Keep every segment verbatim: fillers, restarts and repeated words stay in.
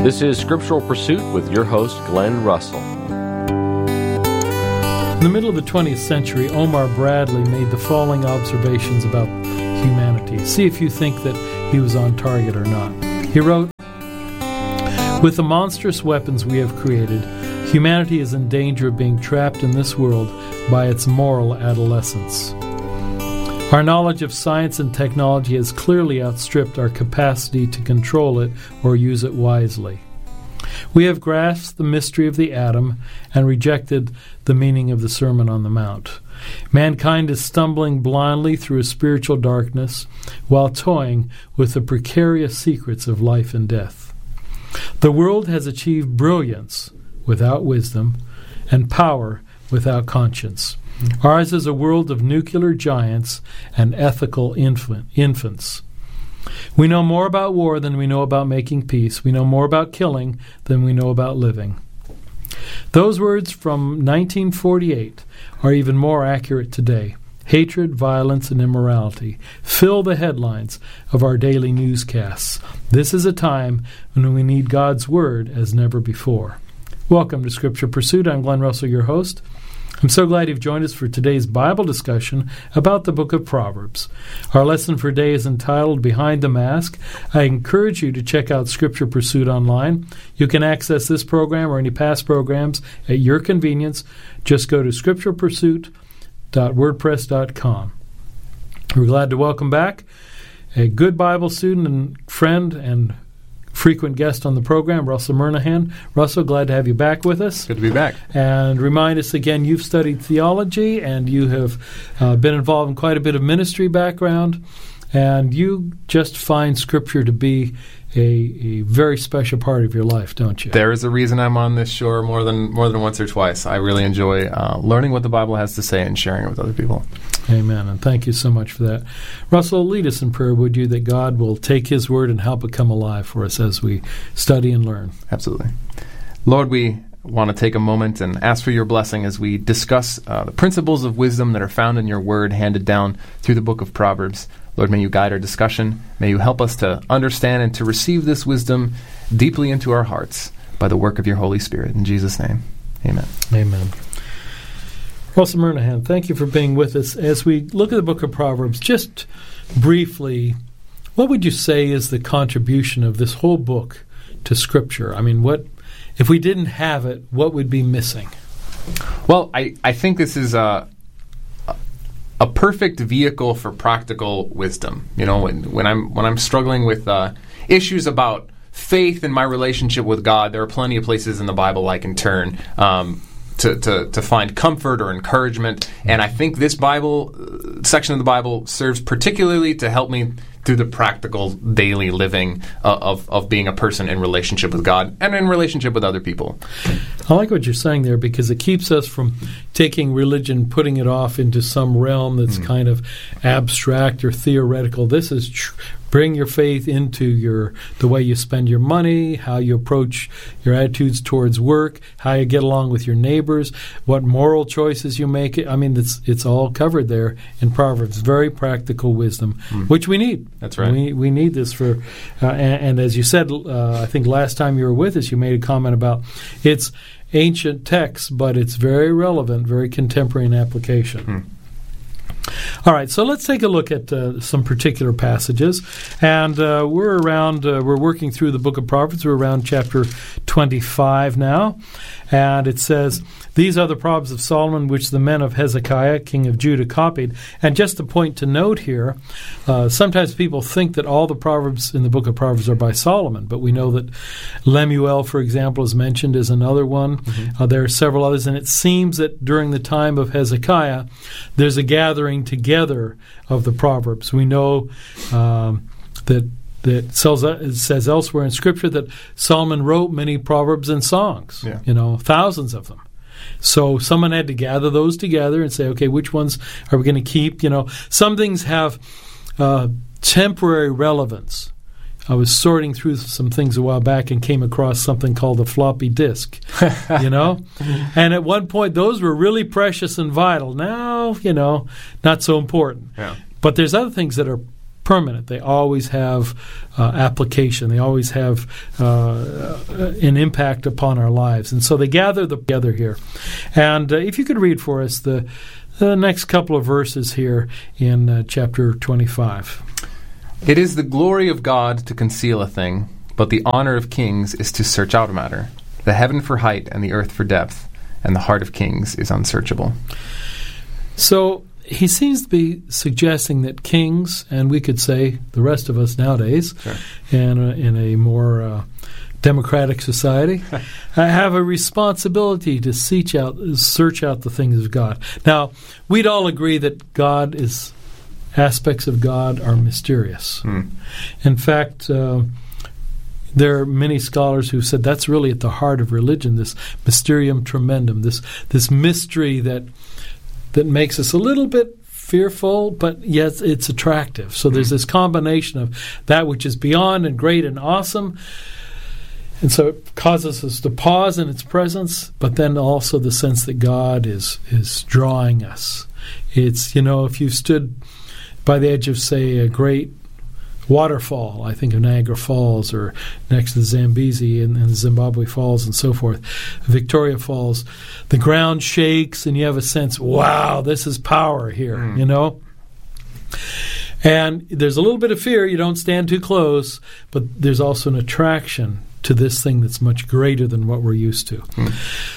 This is Scriptural Pursuit with your host, Glenn Russell. In the middle of the twentieth century, Omar Bradley made the following observations about humanity. See if you think that he was on target or not. He wrote, "With the monstrous weapons we have created, humanity is in danger of being trapped in this world by its moral adolescence. Our knowledge of science and technology has clearly outstripped our capacity to control it or use it wisely. We have grasped the mystery of the atom and rejected the meaning of the Sermon on the Mount. Mankind is stumbling blindly through a spiritual darkness while toying with the precarious secrets of life and death. The world has achieved brilliance without wisdom and power without conscience. Ours is a world of nuclear giants and ethical infant, infants. We know more about war than we know about making peace. We know more about killing than we know about living." Those words from nineteen forty-eight are even more accurate today. Hatred, violence, and immorality fill the headlines of our daily newscasts. This is a time when we need God's Word as never before. Welcome to Scripture Pursuit. I'm Glenn Russell, your host. I'm so glad you've joined us for today's Bible discussion about the book of Proverbs. Our lesson for today is entitled Behind the Mask. I encourage you to check out Scripture Pursuit online. You can access this program or any past programs at your convenience. Just go to scripture pursuit dot wordpress dot com. We're glad to welcome back a good Bible student and friend and frequent guest on the program, Russell Murnahan. Russell, glad to have you back with us. Good to be back. And remind us again, you've studied theology and you have uh, been involved in quite a bit of ministry background, and you just find Scripture to be a, a very special part of your life, don't you? There is a reason I'm on this shore more than more than once or twice. I really enjoy uh, learning what the Bible has to say and sharing it with other people. Amen, and thank you so much for that. Russell, lead us in prayer, would you, that God will take His Word and help it come alive for us as we study and learn. Absolutely. Lord, we want to take a moment and ask for your blessing as we discuss uh, the principles of wisdom that are found in your Word handed down through the book of Proverbs. Lord, may you guide our discussion. May you help us to understand and to receive this wisdom deeply into our hearts by the work of your Holy Spirit. In Jesus' name, amen. Amen. Russell Murnahan, thank you for being with us. As we look at the book of Proverbs, just briefly, what would you say is the contribution of this whole book to Scripture? I mean, what if we didn't have it, what would be missing? Well, I, I think this is a, a perfect vehicle for practical wisdom. You know, when, when I'm when I'm struggling with uh, issues about faith and my relationship with God, there are plenty of places in the Bible I can turn Um, To, to, to find comfort or encouragement. And I think this Bible uh, section of the Bible serves particularly to help me through the practical daily living uh, of, of being a person in relationship with God and in relationship with other people. I like what you're saying there, because it keeps us from taking religion, putting it off into some realm that's mm. kind of abstract or theoretical. This is tr- bring your faith into your the way you spend your money, how you approach your attitudes towards work, how you get along with your neighbors, what moral choices you make. I mean, it's it's all covered there in Proverbs. Very practical wisdom, mm. which we need. That's right. We we need this for, uh, and, and as you said, uh, I think last time you were with us, you made a comment about it's ancient text, but it's very relevant, very contemporary in application. Mm. All right, so let's take a look at uh, some particular passages, and uh, we're around. Uh, we're working through the book of Proverbs. We're around chapter twenty-five now, and it says, "These are the Proverbs of Solomon, which the men of Hezekiah, king of Judah, copied." And just a point to note here: uh, sometimes people think that all the proverbs in the book of Proverbs are by Solomon, but we know that Lemuel, for example, is mentioned as another one. Mm-hmm. Uh, there are several others, and it seems that during the time of Hezekiah, there's a gathering together of the Proverbs. We know um, that that it says elsewhere in Scripture that Solomon wrote many proverbs and songs, yeah. you know, thousands of them. So someone had to gather those together and say, okay, which ones are we going to keep? You know, some things have uh, temporary relevance. I was sorting through some things a while back and came across something called a floppy disk, you know? And at one point, those were really precious and vital. Now, you know, not so important. Yeah. But there's other things that are permanent. They always have uh, application. They always have uh, an impact upon our lives. And so they gather together here. And uh, if you could read for us the, the next couple of verses here in uh, chapter twenty-five. It is the glory of God to conceal a thing, but the honor of kings is to search out a matter. The heaven for height and the earth for depth, and the heart of kings is unsearchable. So he seems to be suggesting that kings, and we could say the rest of us nowadays, Sure. in, a, in a more uh, democratic society, uh, have a responsibility to search out, search out the things of God. Now, we'd all agree that God is, aspects of God are mysterious. Hmm. In fact, uh, there are many scholars who said that's really at the heart of religion, this mysterium tremendum, this this mystery that that makes us a little bit fearful, but yet it's attractive. So there's this combination of that which is beyond and great and awesome, and so it causes us to pause in its presence, but then also the sense that God is is drawing us. It's, you know, if you've stood by the edge of, say, a great waterfall, I think of Niagara Falls, or next to the Zambezi and, and Zimbabwe Falls and so forth, Victoria Falls, the ground shakes and you have a sense, wow, this is power here, mm. you know? And there's a little bit of fear, you don't stand too close, but there's also an attraction to this thing that's much greater than what we're used to. Mm.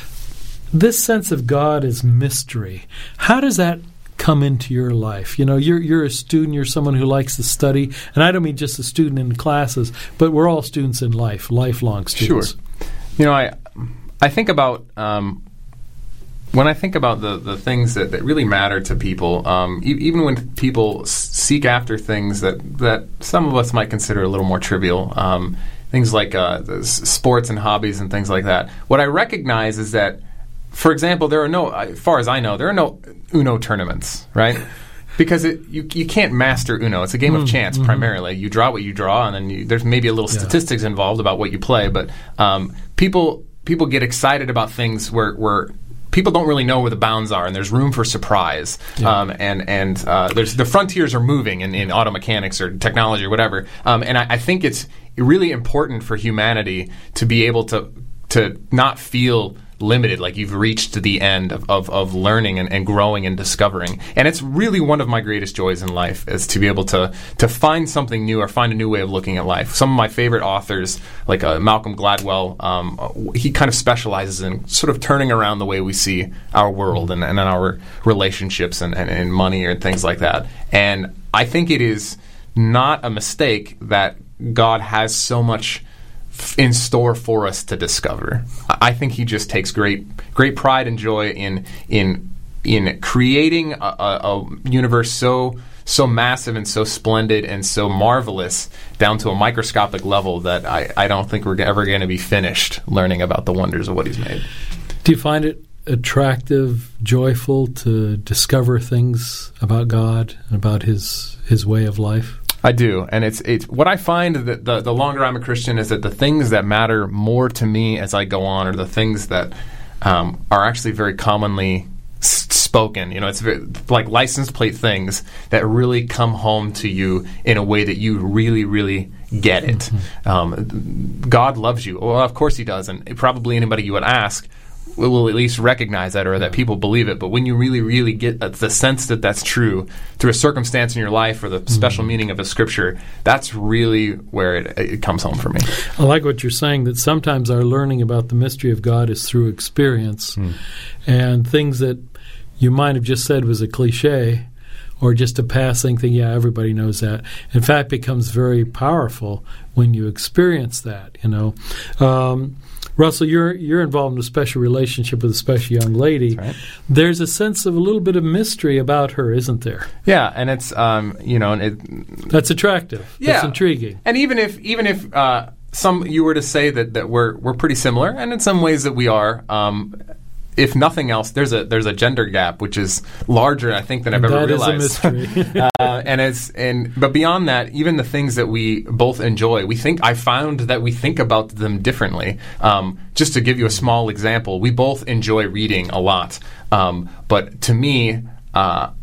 This sense of God is mystery. How does that come into your life? You know, you're you're a student, you're someone who likes to study, and I don't mean just a student in classes, but we're all students in life, lifelong students. Sure. You know, I I think about um, when I think about the, the things that, that really matter to people, um, e- even when people s- seek after things that, that some of us might consider a little more trivial, um, things like uh, the s- sports and hobbies and things like that, what I recognize is that, for example, there are no, as far as I know, there are no Uno tournaments, right? Because it, you you can't master Uno. It's a game mm, of chance mm-hmm. primarily. You draw what you draw, and then you, there's maybe a little yeah. statistics involved about what you play. But um, people people get excited about things where, where people don't really know where the bounds are, and there's room for surprise. Yeah. Um, and and uh, there's the frontiers are moving in, in auto mechanics or technology or whatever. Um, and I, I think it's really important for humanity to be able to to not feel limited, like you've reached the end of, of, of learning and, and growing and discovering. And it's really one of my greatest joys in life, is to be able to to find something new or find a new way of looking at life. Some of my favorite authors, like uh, Malcolm Gladwell, um, he kind of specializes in sort of turning around the way we see our world and, and our relationships and, and, and money and things like that. And I think it is not a mistake that God has so much in store for us to discover. I think he just takes great great pride and joy in in in creating a, a, a universe so so massive and so splendid and so marvelous down to a microscopic level that I, I don't think we're ever going to be finished learning about the wonders of what he's made. Do you find it attractive, joyful to discover things about God and about his his way of life? I do, and it's it's what I find that the, the longer I'm a Christian is that the things that matter more to me as I go on are the things that um, are actually very commonly s- spoken. You know, it's very, like license plate things that really come home to you in a way that you really, really get it. Mm-hmm. Um, God loves you. Well, of course he does, and probably anybody you would ask will at least recognize that, or yeah. that people believe it. But when you really, really get the sense that that's true through a circumstance in your life or the mm-hmm. special meaning of a scripture, that's really where it, it comes home for me. I like what you're saying, that sometimes our learning about the mystery of God is through experience, mm. and things that you might have just said was a cliche or just a passing thing, yeah, everybody knows that, in fact becomes very powerful when you experience that, you know. Um, Russell, you're you're involved in a special relationship with a special young lady. That's right. There's a sense of a little bit of mystery about her, isn't there? Yeah, and it's um, you know, and it, that's attractive. Yeah, that's intriguing. And even if even if uh, some you were to say that, that we're we're pretty similar, and in some ways that we are. Um, If nothing else, there's a there's a gender gap which is larger, I think, than I've ever that realized. That is a mystery. uh, and it's and but beyond that, even the things that we both enjoy, we think I found that we think about them differently. Um, just to give you a small example, we both enjoy reading a lot, um, but to me. Uh,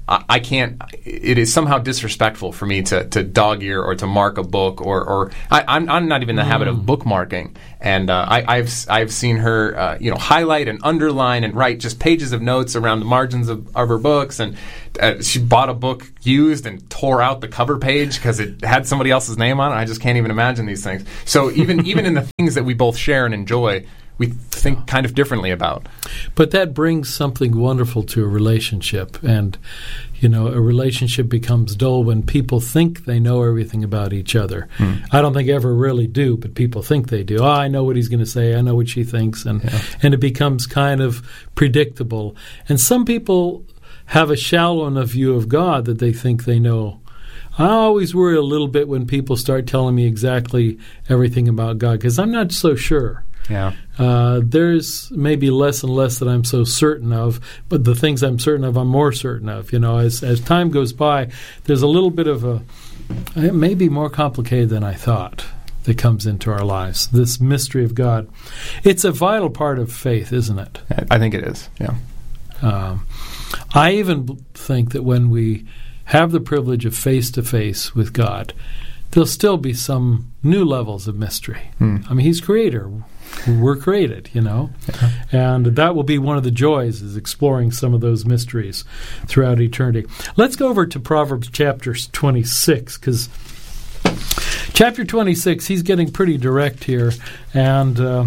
I, I can't. It is somehow disrespectful for me to, to dog ear or to mark a book, or, or I, I'm I'm not even in the mm. habit of bookmarking. And uh, I, I've I've seen her uh, you know highlight and underline and write just pages of notes around the margins of, of her books. And uh, she bought a book used and tore out the cover page because it had somebody else's name on it. I just can't even imagine these things. So even even in the things that we both share and enjoy, we think kind of differently about. But that brings something wonderful to a relationship. And, you know, a relationship becomes dull when people think they know everything about each other. Hmm. I don't think ever really do, but people think they do. Oh, I know what he's going to say. I know what she thinks. And, yeah. and it becomes kind of predictable. And some people have a shallow enough view of God that they think they know. I always worry a little bit when people start telling me exactly everything about God, because I'm not so sure. Yeah. Uh, there's maybe less and less that I'm so certain of, but the things I'm certain of, I'm more certain of. You know, as as time goes by, there's a little bit of a, it may be more complicated than I thought that comes into our lives, this mystery of God. It's a vital part of faith, isn't it? I think it is, yeah. Um, I even think that when we have the privilege of face-to-face with God, there'll still be some new levels of mystery. Hmm. I mean, He's Creator. We're created, you know. Yeah. And that will be one of the joys, is exploring some of those mysteries throughout eternity. Let's go over to Proverbs chapter twenty-six, because chapter twenty-six, he's getting pretty direct here. And uh,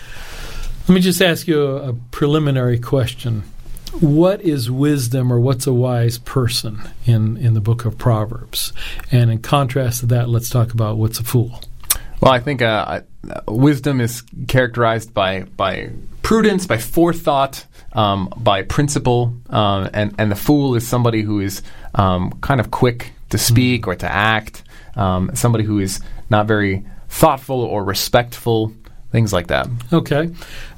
let me just ask you a, a preliminary question. What is wisdom, or what's a wise person in, in the book of Proverbs? And in contrast to that, let's talk about what's a fool. Well, I think uh, wisdom is characterized by by prudence, by forethought, um, by principle, um, and and the fool is somebody who is um, kind of quick to speak mm-hmm. or to act, um, somebody who is not very thoughtful or respectful, things like that. Okay.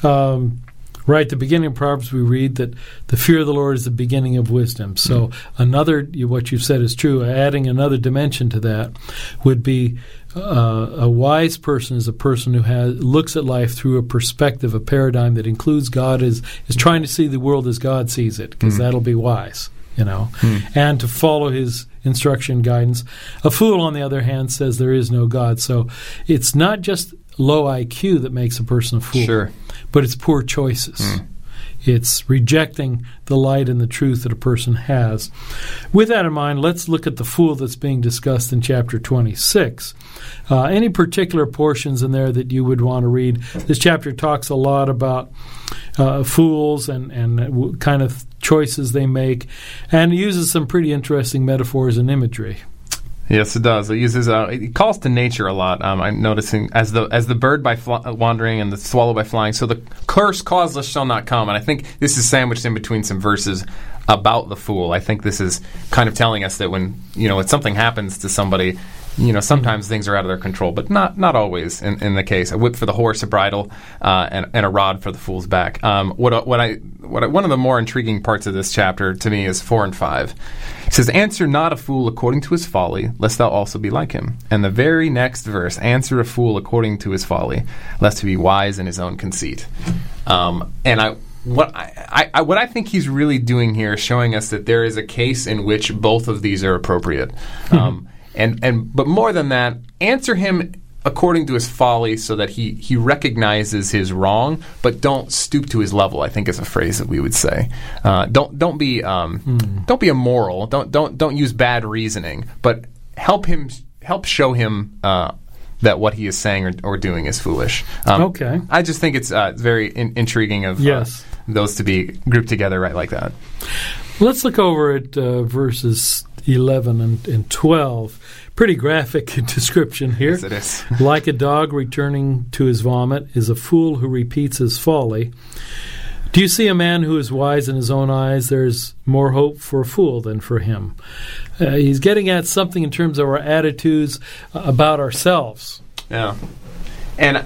Um, right at the beginning of Proverbs, we read that the fear of the Lord is the beginning of wisdom. So mm-hmm. another, what you've said is true. Adding another dimension to that would be Uh, a wise person is a person who has looks at life through a perspective, a paradigm that includes God, is is trying to see the world as God sees it, because mm. that'll be wise, you know, mm. and to follow His instruction, guidance. A fool, on the other hand, says there is no God. So it's not just low I Q that makes a person a fool, sure. but it's poor choices. Mm. It's rejecting the light and the truth that a person has. With that in mind, let's look at the fool that's being discussed in chapter twenty-six. Uh, any particular portions in there that you would want to read? This chapter talks a lot about uh, fools and, and w- kind of choices they make, and uses some pretty interesting metaphors and imagery. Yes, it does. It uses uh, it calls to nature a lot. Um, I'm noticing as the as the bird by fl- wandering and the swallow by flying. So the curse causeless shall not come. And I think this is sandwiched in between some verses about the fool. I think this is kind of telling us that when you know when something happens to somebody, you know sometimes mm-hmm. things are out of their control, but not not always in, in the case. A whip for the horse, a bridle, uh, and and a rod for the fool's back. Um, what what I what I, one of the more intriguing parts of this chapter to me is four and five. It says, "Answer not a fool according to his folly, lest thou also be like him." And the very next verse, "Answer a fool according to his folly, lest he be wise in his own conceit." Um, and I, what I, I, what I think he's really doing here is showing us that there is a case in which both of these are appropriate. Mm-hmm. Um, and and but more than that, answer him according to his folly, so that he, he recognizes his wrong, but don't stoop to his level. I think is a phrase that we would say. Uh, don't don't be um, mm. don't be immoral. Don't don't don't use bad reasoning, but help him help show him uh, that what he is saying or, or doing is foolish. Um, okay, I just think it's uh, very in- intriguing of yes. uh, those to be grouped together right like that. Let's look over at uh, verses eleven and, and twelve. Pretty graphic description here. Yes, it is. Like a dog returning to his vomit is a fool who repeats his folly. Do you see a man who is wise in his own eyes? There's more hope for a fool than for him. Uh, he's getting at something in terms of our attitudes uh, about ourselves. Yeah. And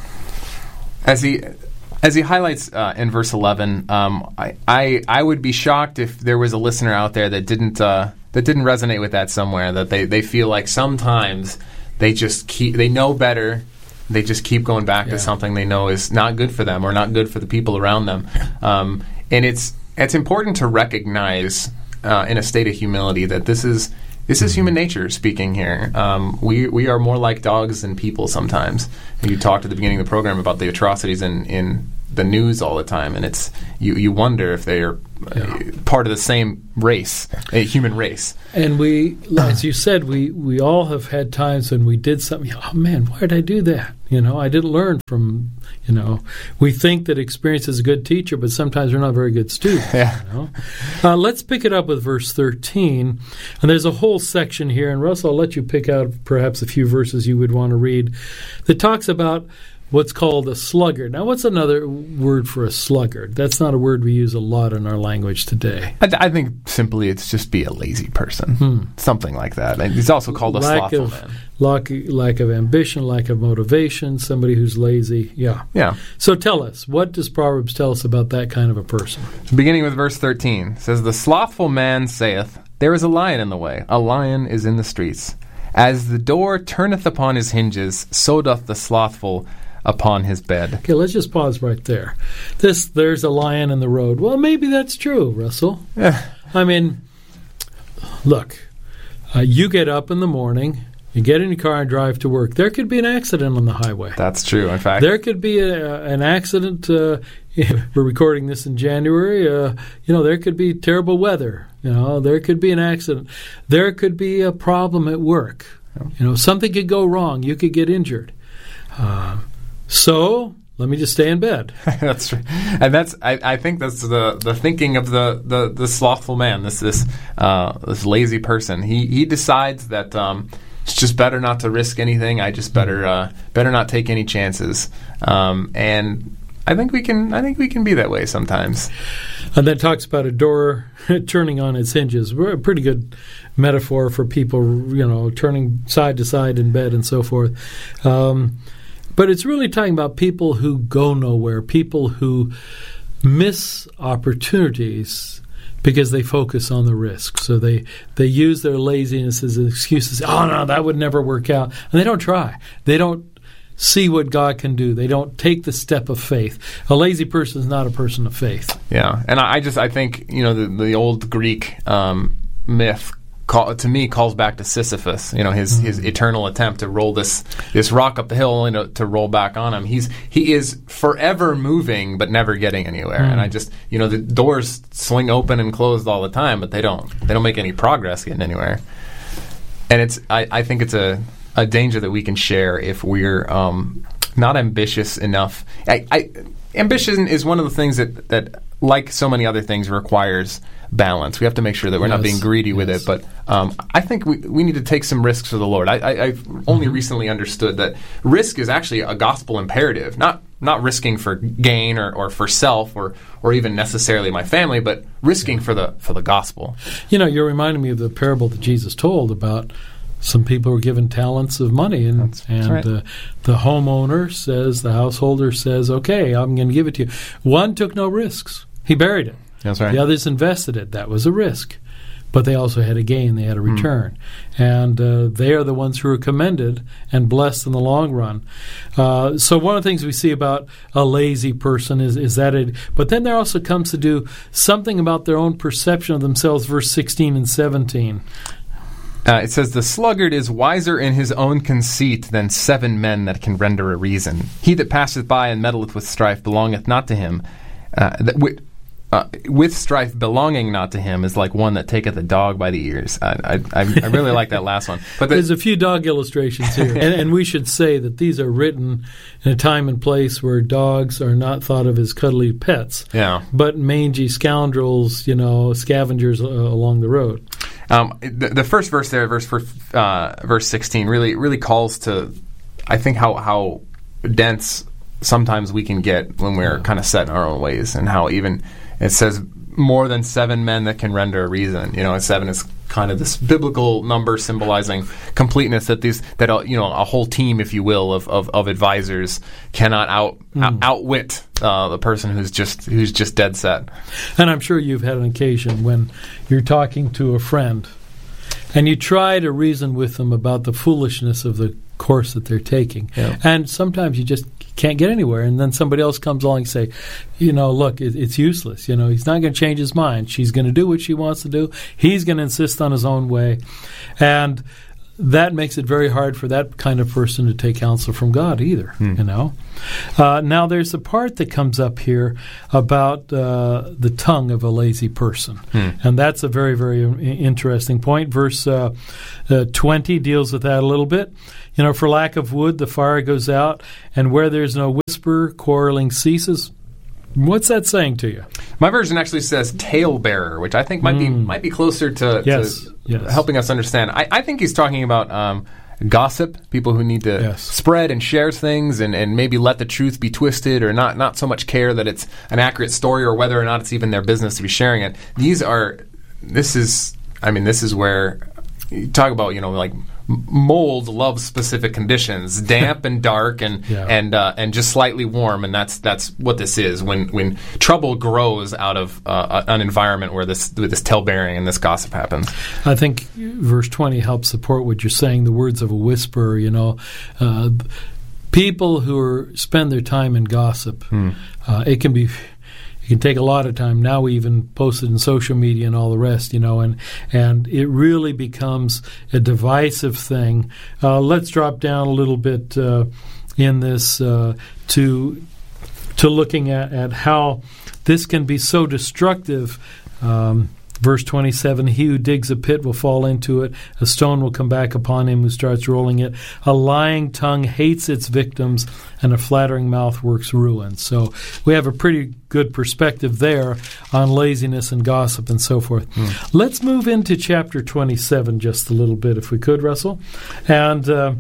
as he as he highlights uh, in verse eleven, um, I, I I would be shocked if there was a listener out there that didn't uh, that didn't resonate with that somewhere. That they, they feel like sometimes they just keep they know better. They just keep going back yeah. to something they know is not good for them or not good for the people around them. Um, and it's it's important to recognize uh, in a state of humility that this is this is human nature speaking here. Um, we we are more like dogs than people sometimes. You talked at the beginning of the program about the atrocities in, in the news all the time, and it's you, you wonder if they are Yeah. uh, part of the same race, a human race. And we, as you said, we, we all have had times when we did something, oh man, why did I do that? You know, I didn't learn from, you know, we think that experience is a good teacher, but sometimes we're not very good students. Yeah. You know? Uh, let's pick it up with verse thirteen. And there's a whole section here, and Russell, I'll let you pick out perhaps a few verses you would want to read that talks about what's called a sluggard. Now, what's another word for a sluggard? That's not a word we use a lot in our language today. I, I think simply it's just be a lazy person, Hmm. something like that. And he's also called a Lack slothful of, man. lack, lack of ambition, lack of motivation, somebody who's lazy. Yeah. Yeah. So tell us, what does Proverbs tell us about that kind of a person? Beginning with verse thirteen, it says, "The slothful man saith, There is a lion in the way, a lion is in the streets. As the door turneth upon his hinges, so doth the slothful upon his bed." Okay, let's just pause right there. This, there's a lion in the road. Well, maybe that's true, Russell. Yeah. I mean, look, uh, you get up in the morning, you get in your car and drive to work. There could be an accident on the highway. That's true, in fact. There could be a, an accident. Uh, we're recording this in January. Uh, you know, there could be terrible weather. You know, there could be an accident. There could be a problem at work. You know, something could go wrong. You could get injured. Uh, so let me just stay in bed. That's true, and that's I, I think that's the, the thinking of the, the, the slothful man. This this uh, this lazy person. He he decides that um, it's just better not to risk anything. I just better uh, better not take any chances. Um, and I think we can I think we can be that way sometimes. And then talks about a door turning on its hinges. We're a pretty good metaphor for people, you know, turning side to side in bed and so forth. Um, but it's really talking about people who go nowhere, people who miss opportunities because they focus on the risk. So they, they use their laziness as an excuse to say, oh, no, that would never work out. And they don't try. They don't see what God can do. They don't take the step of faith. A lazy person is not a person of faith. Yeah, and I, I just I think you know the the old Greek um, myth call, to me calls back to Sisyphus. You know his mm-hmm. his eternal attempt to roll this this rock up the hill only to, to roll back on him. He's he is forever moving but never getting anywhere. Mm-hmm. And I just you know the doors swing open and closed all the time, but they don't they don't make any progress getting anywhere. And it's I, I think it's a a danger that we can share if we're um, not ambitious enough. I, I, ambition is one of the things that, that, like so many other things, requires balance. We have to make sure that we're yes. not being greedy yes. with it. But um, I think we, we need to take some risks for the Lord. I, I, I've only mm-hmm. recently understood that risk is actually a gospel imperative, not not risking for gain or, or for self or, or even necessarily my family, but risking for the for the gospel. You know, you're reminding me of the parable that Jesus told about some people were given talents of money, and, that's, that's and right. uh, the homeowner says, the householder says, okay, I'm going to give it to you. One took no risks. He buried it. That's right. The others invested it. That was a risk. But they also had a gain. They had a return. Mm. And uh, they are the ones who are commended and blessed in the long run. Uh, so one of the things we see about a lazy person is, is that it, but then there also comes to do something about their own perception of themselves, verse sixteen and seventeen. Uh, it says, "The sluggard is wiser in his own conceit than seven men that can render a reason. He that passeth by and meddleth with strife belongeth not to him. Uh, that wi- uh, with strife belonging not to him is like one that taketh a dog by the ears." I, I, I really like that last one. But the, there's a few dog illustrations here, and, and we should say that these are written in a time and place where dogs are not thought of as cuddly pets, yeah. but mangy scoundrels, you know, scavengers uh, along the road. Um, the, the first verse there, verse uh, verse sixteen, really really calls to, I think, how how dense sometimes we can get when we're yeah. kind of set in our own ways, and how even it says more than seven men that can render a reason. You know, and seven is kind of this biblical number symbolizing completeness, that these that uh, you know a whole team, if you will, of of, of advisors cannot out, mm. out outwit uh, the person who's just who's just dead set. And I'm sure you've had an occasion when you're talking to a friend and you try to reason with them about the foolishness of the course that they're taking, yeah. and sometimes you just can't get anywhere. And then somebody else comes along and say, you know, look, it, it's useless. You know, he's not going to change his mind. She's going to do what she wants to do. He's going to insist on his own way. And that makes it very hard for that kind of person to take counsel from God either, hmm. you know. Uh, now, there's a part that comes up here about uh, the tongue of a lazy person. Hmm. And that's a very, very interesting point. Verse uh, uh, twenty deals with that a little bit. You know, for lack of wood, the fire goes out, and where there's no whisper, quarreling ceases. What's that saying to you? My version actually says talebearer, which I think might mm. be might be closer to, yes, to yes. helping us understand. I, I think he's talking about um, gossip, people who need to yes. spread and share things and, and maybe let the truth be twisted or not, not so much care that it's an accurate story or whether or not it's even their business to be sharing it. These are, this is, I mean, this is where you talk about, you know, like mold loves specific conditions, damp and dark and yeah. and uh, and just slightly warm, and that's that's what this is. When when trouble grows out of uh, an environment where this where this talebearing and this gossip happens. I think verse twenty helps support what you're saying. The words of a whisperer, you know, uh, people who are, spend their time in gossip. Hmm. Uh, it can be. It can take a lot of time. Now we even post it in social media and all the rest, you know, and and it really becomes a divisive thing. Uh, let's drop down a little bit uh, in this uh, to to looking at, at how this can be so destructive. Um, Verse twenty-seven, he who digs a pit will fall into it. A stone will come back upon him who starts rolling it. A lying tongue hates its victims, and a flattering mouth works ruin. So we have a pretty good perspective there on laziness and gossip and so forth. Mm. Let's move into chapter twenty-seven just a little bit, if we could, Russell. And uh,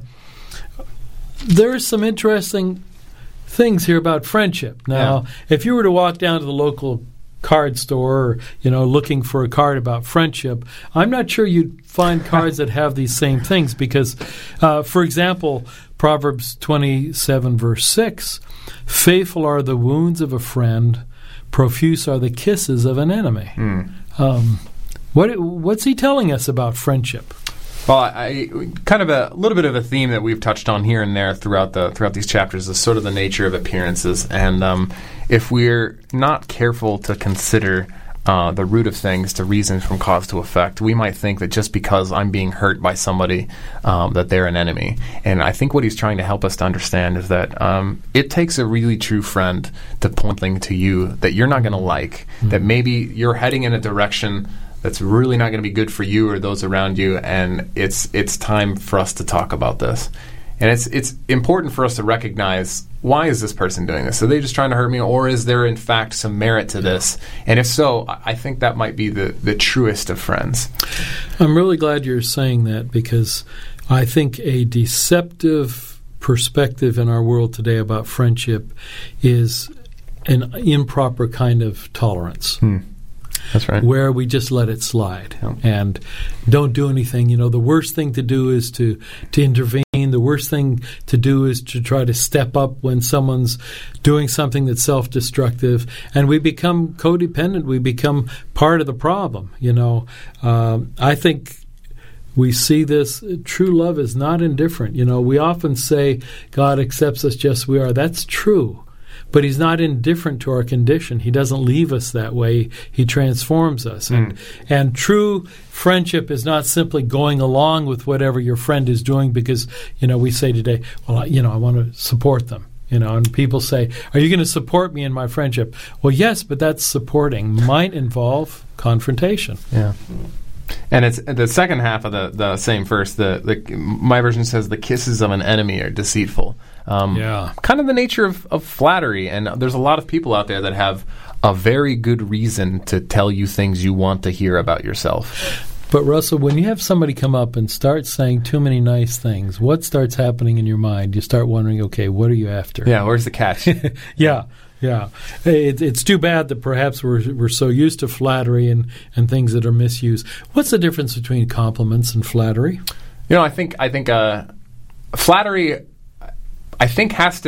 there's some interesting things here about friendship. Now, yeah. if you were to walk down to the local card store, or, you know, looking for a card about friendship, I'm not sure you'd find cards that have these same things because, uh, for example, Proverbs twenty-seven, verse six, faithful are the wounds of a friend, profuse are the kisses of an enemy. Mm. Um, what what's he telling us about friendship? Well, I, I kind of a little bit of a theme that we've touched on here and there throughout the throughout these chapters is sort of the nature of appearances, and um, if we're not careful to consider uh, the root of things, to reason from cause to effect, we might think that just because I'm being hurt by somebody, um, that they're an enemy. And I think what he's trying to help us to understand is that um, it takes a really true friend to point something to you that you're not going to like, mm-hmm. that maybe you're heading in a direction that's really not going to be good for you or those around you, and it's it's time for us to talk about this. And it's it's important for us to recognize, why is this person doing this? Are they just trying to hurt me, or is there in fact some merit to this? And if so, I think that might be the, the truest of friends. I'm really glad you're saying that, because I think a deceptive perspective in our world today about friendship is an improper kind of tolerance. Hmm. That's right. Where we just let it slide yeah. and don't do anything. You know, the worst thing to do is to, to intervene. The worst thing to do is to try to step up when someone's doing something that's self-destructive. And we become codependent. We become part of the problem, you know. Um, I think we see this. True love is not indifferent. You know, we often say God accepts us just as we are. That's true. But he's not indifferent to our condition. He doesn't leave us that way. He transforms us. Mm. And and true friendship is not simply going along with whatever your friend is doing because, you know, we say today, well, I, you know, I want to support them. You know, and people say, are you going to support me in my friendship? Well, yes, but that's supporting. Might involve confrontation. Yeah. And it's the second half of the, the same verse. The, the my version says the kisses of an enemy are deceitful. Um, yeah. Kind of the nature of, of flattery. And there's a lot of people out there that have a very good reason to tell you things you want to hear about yourself. But, Russell, when you have somebody come up and start saying too many nice things, what starts happening in your mind? You start wondering, okay, what are you after? Yeah, where's the catch? yeah. Yeah, it, it's too bad that perhaps we're we're so used to flattery and, and things that are misused. What's the difference between compliments and flattery? You know, I think I think uh, flattery, I think has to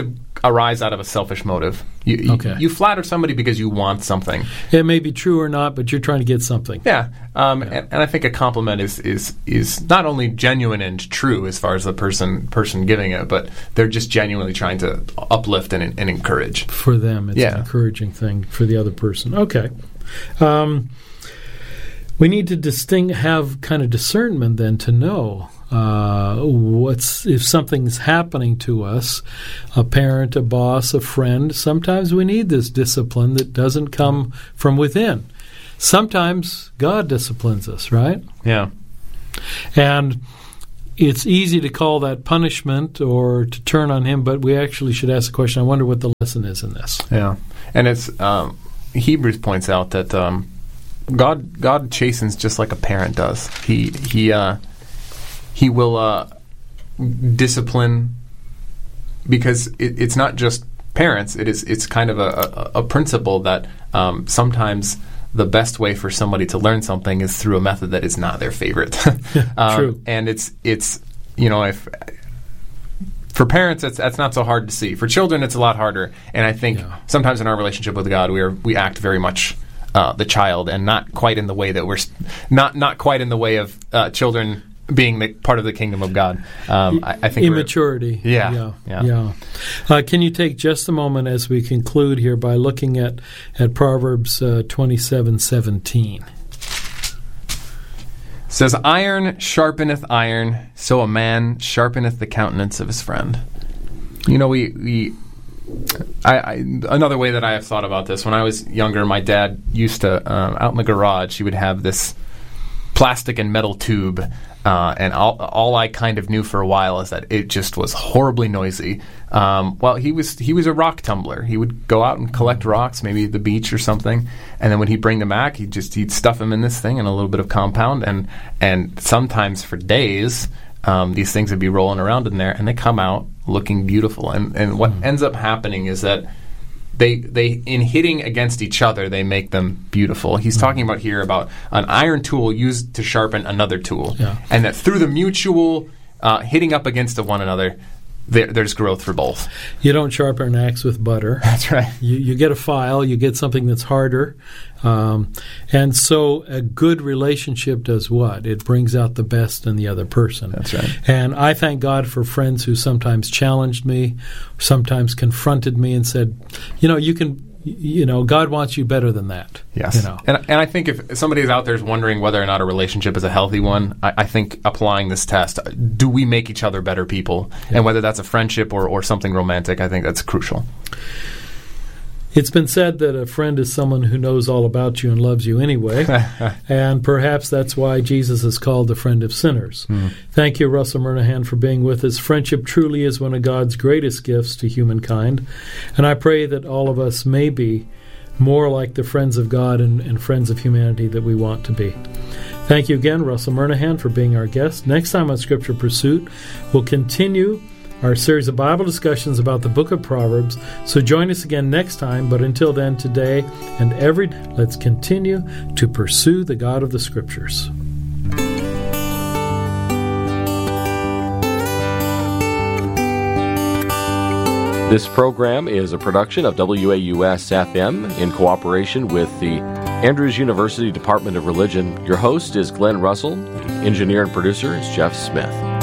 arise out of a selfish motive. You, Okay. you, you flatter somebody because you want something. It may be true or not, but you're trying to get something. Yeah, um, And, and I think a compliment is, is is not only genuine and true as far as the person person giving it, but they're just genuinely trying to uplift and, and encourage. For them, it's Yeah. an encouraging thing for the other person. Okay. Um, we need to distinct, have kind of discernment then to know uh, what's if something's happening to us, a parent, a boss, a friend. Sometimes we need this discipline that doesn't come from within. Sometimes God disciplines us, right? Yeah. And it's easy to call that punishment or to turn on him, but we actually should ask the question, I wonder what the lesson is in this. Yeah, and it's um, Hebrews points out that um, God God chastens just like a parent does. He he uh, he will uh, discipline because it, it's not just parents. It is it's kind of a, a, a principle that um, sometimes the best way for somebody to learn something is through a method that is not their favorite. um, True. And it's it's you know if. For parents, that's that's not so hard to see. For children, it's a lot harder. And I think Yeah. sometimes in our relationship with God, we are we act very much uh, the child, and not quite in the way that we're s- not not quite in the way of uh, children being the part of the kingdom of God. Um, I, I think we're- Immaturity. Yeah, Yeah. yeah. yeah. Uh, can you take just a moment as we conclude here by looking at, at Proverbs uh, twenty-seven seventeen? says, "Iron sharpeneth iron, so a man sharpeneth the countenance of his friend." You know, we we. I, I another way that I have thought about this. When I was younger, my dad used to um, out in the garage. He would have this plastic and metal tube, uh, and all, all I kind of knew for a while is that it just was horribly noisy. Um, well, he was he was a rock tumbler. He would go out and collect rocks, maybe at the beach or something, and then when he'd bring them back, he'd just he'd stuff them in this thing and a little bit of compound, and and sometimes for days, um, these things would be rolling around in there, and they come out looking beautiful. And and what ends up happening is that They, they in hitting against each other, they make them beautiful. He's talking about here about an iron tool used to sharpen another tool, Yeah. and that through the mutual uh, hitting up against one another, there, there's growth for both. You don't sharpen an axe with butter. That's right. You, you get a file, you get something that's harder. Um, and so a good relationship does what? It brings out the best in the other person. That's right. And I thank God for friends who sometimes challenged me, sometimes confronted me and said, you know, you can, you know, God wants you better than that. Yes. You know. And, and I think if somebody out there is wondering whether or not a relationship is a healthy one, I, I think applying this test, do we make each other better people? Yeah. And whether that's a friendship or, or something romantic, I think that's crucial. It's been said that a friend is someone who knows all about you and loves you anyway, and perhaps that's why Jesus is called the friend of sinners. Mm. Thank you, Russell Murnahan, for being with us. Friendship truly is one of God's greatest gifts to humankind, and I pray that all of us may be more like the friends of God and, and friends of humanity that we want to be. Thank you again, Russell Murnahan, for being our guest. Next time on Scripture Pursuit, we'll continue our series of Bible discussions about the book of Proverbs. So join us again next time. But until then, today and every day, let's continue to pursue the God of the Scriptures. This program is a production of W A U S F M in cooperation with the Andrews University Department of Religion. Your host is Glenn Russell. The engineer and producer is Jeff Smith.